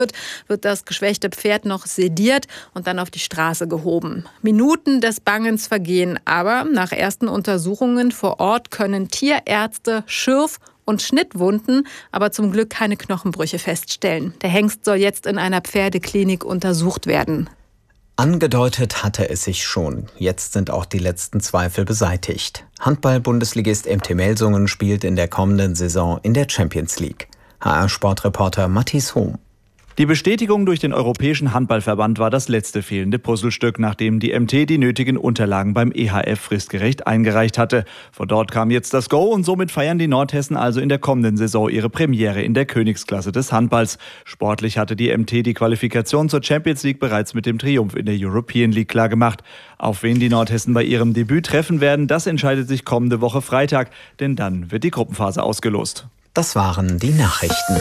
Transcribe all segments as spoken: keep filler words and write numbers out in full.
wird das geschwächte Pferd noch sediert und dann auf die Straße gehoben. Minuten des Bangens vergehen, aber nach ersten Untersuchungen vor Ort können Tierärzte Schürf- und Schnittwunden, aber zum Glück keine Knochenbrüche feststellen. Der Hengst soll jetzt in einer Pferdeklinik untersucht werden. Angedeutet hatte es sich schon. Jetzt sind auch die letzten Zweifel beseitigt. Handball-Bundesligist M T Melsungen spielt in der kommenden Saison in der Champions League. H R-Sportreporter Matthias Hohm. Die Bestätigung durch den Europäischen Handballverband war das letzte fehlende Puzzlestück, nachdem die M T die nötigen Unterlagen beim E H F fristgerecht eingereicht hatte. Von dort kam jetzt das Go und somit feiern die Nordhessen also in der kommenden Saison ihre Premiere in der Königsklasse des Handballs. Sportlich hatte die M T die Qualifikation zur Champions League bereits mit dem Triumph in der European League klargemacht. Auf wen die Nordhessen bei ihrem Debüt treffen werden, das entscheidet sich kommende Woche Freitag, denn dann wird die Gruppenphase ausgelost. Das waren die Nachrichten.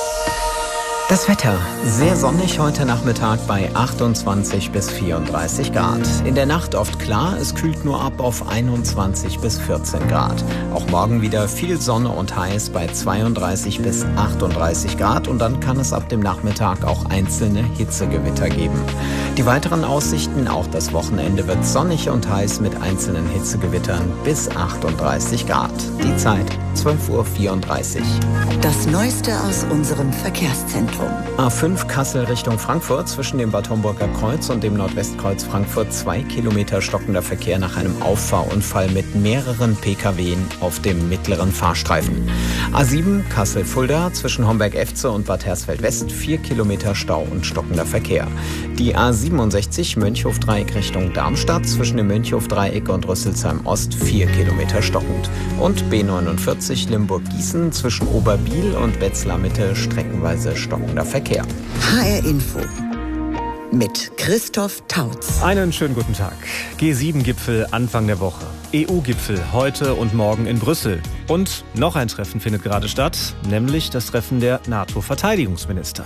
Das Wetter. Sehr sonnig heute Nachmittag bei achtundzwanzig bis vierunddreißig Grad. In der Nacht oft klar, es kühlt nur ab auf einundzwanzig bis vierzehn Grad. Auch morgen wieder viel Sonne und heiß bei zweiunddreißig bis achtunddreißig Grad und dann kann es ab dem Nachmittag auch einzelne Hitzegewitter geben. Die weiteren Aussichten, auch das Wochenende wird sonnig und heiß mit einzelnen Hitzegewittern bis achtunddreißig Grad. Die Zeit zwölf Uhr vierunddreißig. Das Neueste aus unserem Verkehrszentrum. A fünf Kassel Richtung Frankfurt zwischen dem Bad Homburger Kreuz und dem Nordwestkreuz Frankfurt zwei Kilometer stockender Verkehr nach einem Auffahrunfall mit mehreren P K Ws auf dem mittleren Fahrstreifen. A sieben Kassel-Fulda zwischen Homberg-Efze und Bad Hersfeld-West vier Kilometer Stau und stockender Verkehr. Die A siebenundsechzig Mönchhof-Dreieck Richtung Darmstadt zwischen dem Mönchhof-Dreieck und Rüsselsheim-Ost vier Kilometer stockend. Und B neunundvierzig Limburg-Gießen zwischen Oberbiel und Wetzlar Mitte streckenweise stockender Verkehr. H R Info mit Christoph Tautz. Einen schönen guten Tag. G sieben Gipfel Anfang der Woche. E U-Gipfel heute und morgen in Brüssel. Und noch ein Treffen findet gerade statt, nämlich das Treffen der NATO-Verteidigungsminister.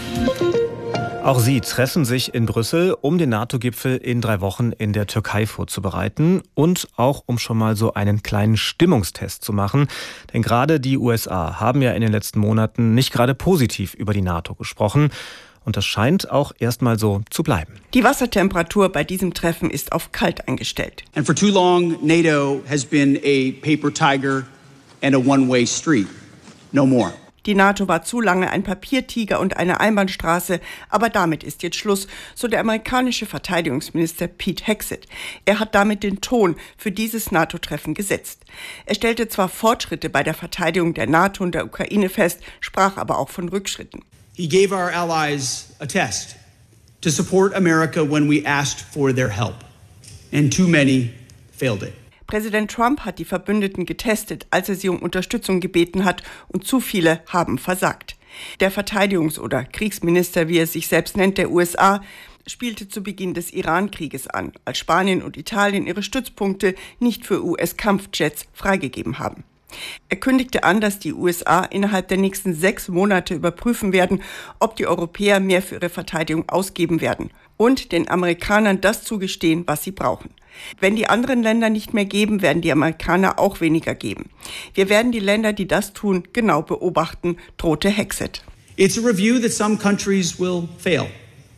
Auch sie treffen sich in Brüssel, um den NATO-Gipfel in drei Wochen in der Türkei vorzubereiten und auch um schon mal so einen kleinen Stimmungstest zu machen. Denn gerade die U S A haben ja in den letzten Monaten nicht gerade positiv über die NATO gesprochen. Und das scheint auch erstmal so zu bleiben. Die Wassertemperatur bei diesem Treffen ist auf kalt eingestellt. And for too long, NATO has been a paper tiger and a one-way street. No more. Die NATO war zu lange ein Papiertiger und eine Einbahnstraße, aber damit ist jetzt Schluss, so der amerikanische Verteidigungsminister Pete Hegseth. Er hat damit den Ton für dieses NATO-Treffen gesetzt. Er stellte zwar Fortschritte bei der Verteidigung der NATO und der Ukraine fest, sprach aber auch von Rückschritten. He gave our allies a test to support America when we asked for their help, and too many failed it. Präsident Trump hat die Verbündeten getestet, als er sie um Unterstützung gebeten hat, und zu viele haben versagt. Der Verteidigungs- oder Kriegsminister, wie er sich selbst nennt, der U S A, spielte zu Beginn des Iran-Krieges an, als Spanien und Italien ihre Stützpunkte nicht für U S-Kampfjets freigegeben haben. Er kündigte an, dass die U S A innerhalb der nächsten sechs Monate überprüfen werden, ob die Europäer mehr für ihre Verteidigung ausgeben werden und den Amerikanern das zugestehen, was sie brauchen. Wenn die anderen Länder nicht mehr geben, werden die Amerikaner auch weniger geben. Wir werden die Länder, die das tun, genau beobachten, drohte Hegseth. It's a review that some countries will fail.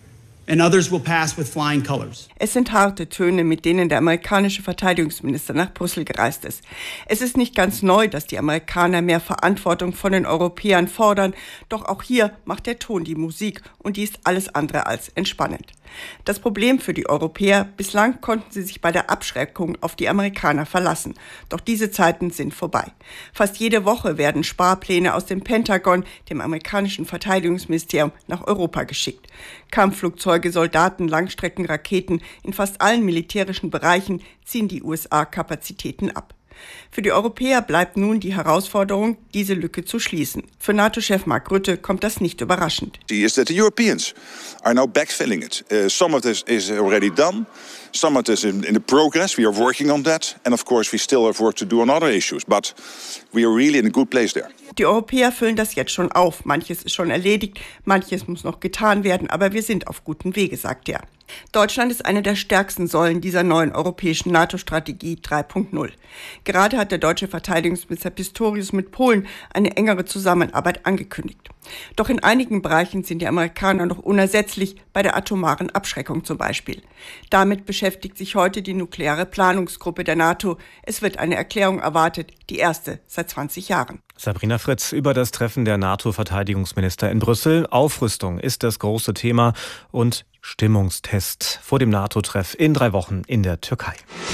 And others will pass with flying colors. Es sind harte Töne, mit denen der amerikanische Verteidigungsminister nach Brüssel gereist ist. Es ist nicht ganz neu, dass die Amerikaner mehr Verantwortung von den Europäern fordern, doch auch hier macht der Ton die Musik und die ist alles andere als entspannend. Das Problem für die Europäer: bislang konnten sie sich bei der Abschreckung auf die Amerikaner verlassen. Doch diese Zeiten sind vorbei. Fast jede Woche werden Sparpläne aus dem Pentagon, dem amerikanischen Verteidigungsministerium, nach Europa geschickt. Kampfflugzeuge, Soldaten, Langstreckenraketen, in fast allen militärischen Bereichen ziehen die U S A Kapazitäten ab. Für die Europäer bleibt nun die Herausforderung, diese Lücke zu schließen. Für NATO-Chef Mark Rutte kommt das nicht überraschend. Is that the Europeans are now backfilling it. Uh, some of this is already done. Some of this is in the progress. We are working on that. And of course we still have work to do on other issues. But we are really in a good place there. Die Europäer füllen das jetzt schon auf. Manches ist schon erledigt, manches muss noch getan werden, aber wir sind auf gutem Wege, sagt er. Deutschland ist eine der stärksten Säulen dieser neuen europäischen NATO-Strategie drei Punkt null. Gerade hat der deutsche Verteidigungsminister Pistorius mit Polen eine engere Zusammenarbeit angekündigt. Doch in einigen Bereichen sind die Amerikaner noch unersetzlich, bei der atomaren Abschreckung zum Beispiel. Damit beschäftigt sich heute die nukleare Planungsgruppe der NATO. Es wird eine Erklärung erwartet, die erste seit zwanzig Jahren. Sabrina Fritz über das Treffen der NATO-Verteidigungsminister in Brüssel. Aufrüstung ist das große Thema und Stimmungstest vor dem NATO-Treff in drei Wochen in der Türkei.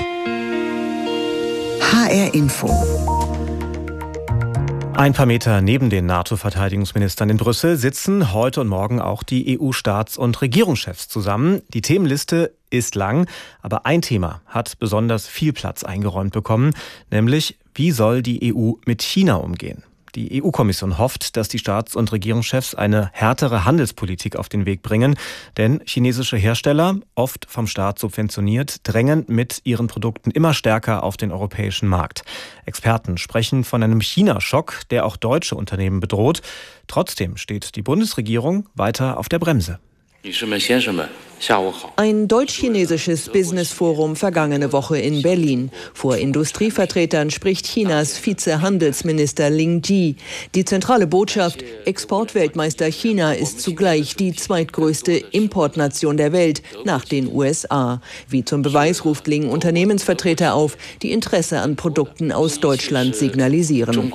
H R Info. Ein paar Meter neben den NATO-Verteidigungsministern in Brüssel sitzen heute und morgen auch die E U-Staats- und Regierungschefs zusammen. Die Themenliste ist lang, aber ein Thema hat besonders viel Platz eingeräumt bekommen, nämlich wie soll die E U mit China umgehen? Die E U-Kommission hofft, dass die Staats- und Regierungschefs eine härtere Handelspolitik auf den Weg bringen, denn chinesische Hersteller, oft vom Staat subventioniert, drängen mit ihren Produkten immer stärker auf den europäischen Markt. Experten sprechen von einem China-Schock, der auch deutsche Unternehmen bedroht. Trotzdem steht die Bundesregierung weiter auf der Bremse. Ein deutsch-chinesisches Business-Forum vergangene Woche in Berlin. Vor Industrievertretern spricht Chinas Vize-Handelsminister Ling Ji. Die zentrale Botschaft: Exportweltmeister China ist zugleich die zweitgrößte Importnation der Welt nach den U S A. Wie zum Beweis ruft Ling Unternehmensvertreter auf, die Interesse an Produkten aus Deutschland signalisieren.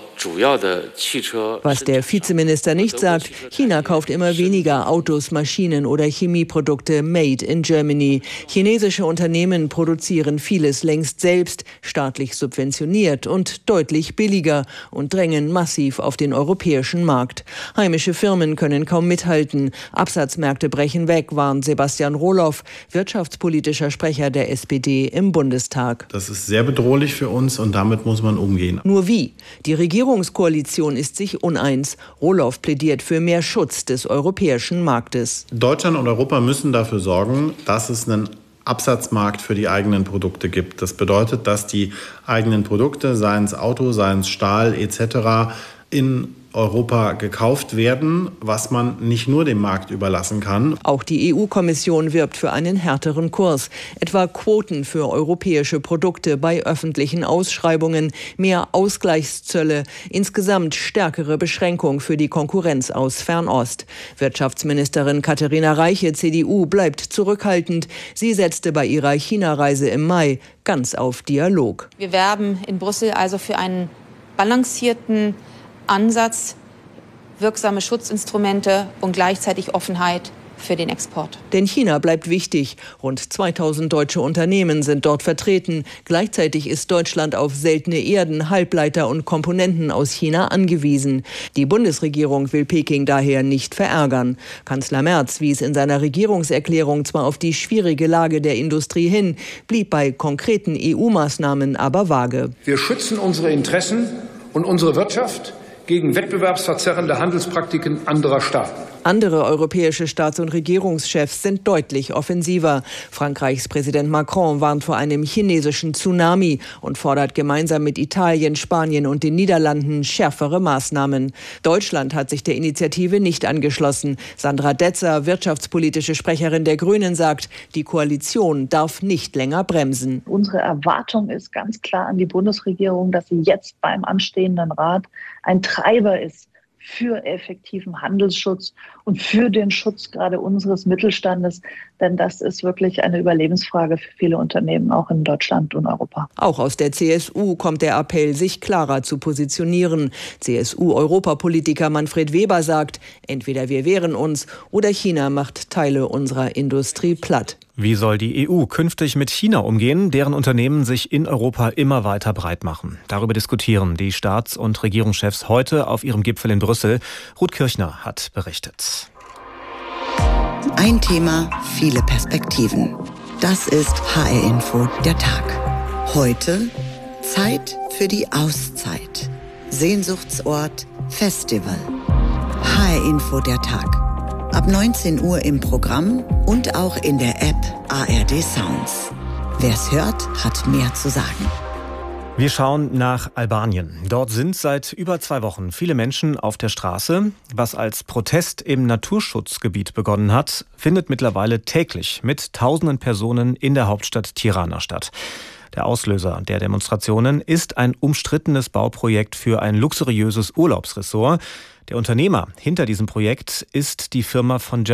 Was der Vizeminister nicht sagt: China kauft immer weniger Autos, Maschinen oder Chemieprodukte made in Germany. Chinesische Unternehmen produzieren vieles längst selbst, staatlich subventioniert und deutlich billiger und drängen massiv auf den europäischen Markt. Heimische Firmen können kaum mithalten. Absatzmärkte brechen weg, warnt Sebastian Rohloff, wirtschaftspolitischer Sprecher der S P D im Bundestag. Das ist sehr bedrohlich für uns und damit muss man umgehen. Nur wie? Die Regierungskoalition ist sich uneins. Rohloff plädiert für mehr Schutz des europäischen Marktes. Deutschland und Europa müssen dafür sorgen, dass es einen Absatzmarkt für die eigenen Produkte gibt. Das bedeutet, dass die eigenen Produkte, seien es Auto, seien es Stahl et cetera, in Europa gekauft werden, was man nicht nur dem Markt überlassen kann. Auch die E U-Kommission wirbt für einen härteren Kurs. Etwa Quoten für europäische Produkte bei öffentlichen Ausschreibungen, mehr Ausgleichszölle, insgesamt stärkere Beschränkung für die Konkurrenz aus Fernost. Wirtschaftsministerin Katharina Reiche, C D U, bleibt zurückhaltend. Sie setzte bei ihrer China-Reise im Mai ganz auf Dialog. Wir werben in Brüssel also für einen balancierten Ansatz, wirksame Schutzinstrumente und gleichzeitig Offenheit für den Export. Denn China bleibt wichtig. Rund zweitausend deutsche Unternehmen sind dort vertreten. Gleichzeitig ist Deutschland auf seltene Erden, Halbleiter und Komponenten aus China angewiesen. Die Bundesregierung will Peking daher nicht verärgern. Kanzler Merz wies in seiner Regierungserklärung zwar auf die schwierige Lage der Industrie hin, blieb bei konkreten E U-Maßnahmen aber vage. Wir schützen unsere Interessen und unsere Wirtschaft gegen wettbewerbsverzerrende Handelspraktiken anderer Staaten. Andere europäische Staats- und Regierungschefs sind deutlich offensiver. Frankreichs Präsident Macron warnt vor einem chinesischen Tsunami und fordert gemeinsam mit Italien, Spanien und den Niederlanden schärfere Maßnahmen. Deutschland hat sich der Initiative nicht angeschlossen. Sandra Detzer, wirtschaftspolitische Sprecherin der Grünen, sagt, die Koalition darf nicht länger bremsen. Unsere Erwartung ist ganz klar an die Bundesregierung, dass sie jetzt beim anstehenden Rat ein Treiber ist für effektiven Handelsschutz und für den Schutz gerade unseres Mittelstandes. Denn das ist wirklich eine Überlebensfrage für viele Unternehmen, auch in Deutschland und Europa. Auch aus der C S U kommt der Appell, sich klarer zu positionieren. C S U-Europapolitiker Manfred Weber sagt, entweder wir wehren uns oder China macht Teile unserer Industrie platt. Wie soll die E U künftig mit China umgehen, deren Unternehmen sich in Europa immer weiter breit machen? Darüber diskutieren die Staats- und Regierungschefs heute auf ihrem Gipfel in Brüssel. Ruth Kirchner hat berichtet. Ein Thema, viele Perspektiven. Das ist H R Info der Tag. Heute Zeit für die Auszeit. Sehnsuchtsort Festival. H R Info der Tag. Ab neunzehn Uhr im Programm und auch in der App A R D Sounds. Wer's hört, hat mehr zu sagen. Wir schauen nach Albanien. Dort sind seit über zwei Wochen viele Menschen auf der Straße. Was als Protest im Naturschutzgebiet begonnen hat, findet mittlerweile täglich mit tausenden Personen in der Hauptstadt Tirana statt. Der Auslöser der Demonstrationen ist ein umstrittenes Bauprojekt für ein luxuriöses Urlaubsressort. Der Unternehmer hinter diesem Projekt ist die Firma von